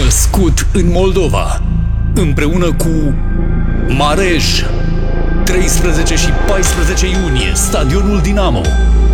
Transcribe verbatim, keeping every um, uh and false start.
Născut în Moldova, împreună cu Marej, treisprezece și paisprezece iunie, Stadionul Dinamo.